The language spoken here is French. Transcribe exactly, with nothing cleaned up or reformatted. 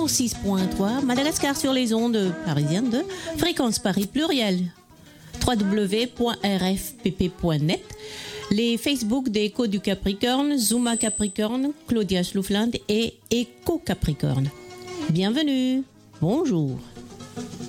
six point trois, Madagascar sur les ondes parisiennes de Fréquence Paris Pluriel, w w w point r f p p point net, les Facebook d'Écho du Capricorne, Zuma Capricorne, Claudia Schloufland et Écho Capricorne. Bienvenue, bonjour.